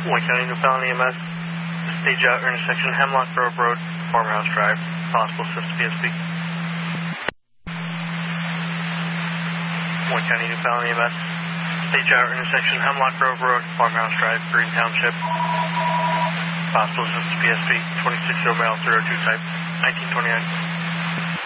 Wayne County Newfoundland EMS, stage out intersection Hemlock Grove Road, Farmhouse Drive, possible assist PSP. Wayne County Newfoundland EMS, stage out intersection Hemlock Grove Road, Farmhouse Drive, Green Township, possible assist PSP, 26 Romeo 302 type, 1929.